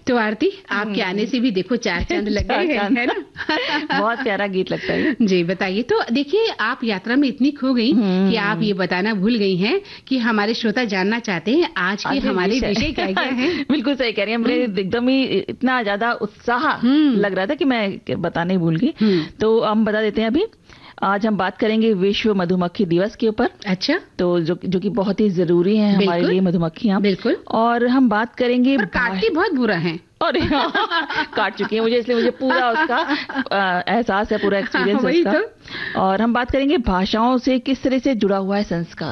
तो आरती, आपके आने से भी देखो 4 चांद लग गए हैं, है ना? बहुत प्यारा गीत लगता है। जी बताइए। तो देखिए, आप यात्रा में इतनी खो गई कि आप ये बताना भूल गई हैं कि हमारे श्रोता जानना चाहते हैं आज के हमारे विषय क्या है। बिल्कुल सही कह रही हैं, मुझे एकदम ही इतना ज्यादा उत्साह लग रहा था कि मैं बताने ही भूल गई। तो हम बता देते हैं अभी। आज हम बात करेंगे विश्व मधुमक्खी दिवस के ऊपर। अच्छा। तो जो कि बहुत ही जरूरी है हमारे लिए मधुमक्खियां। बिल्कुल। और हम बात करेंगे, पर काटती बहुत बुरा है। अरे काट चुकी है मुझे, इसलिए मुझे पूरा उसका एहसास है, पूरा एक्सपीरियंस है उसका। और हम बात करेंगे भाषाओं से किस तरह से जुड़ा हुआ है संस्कार।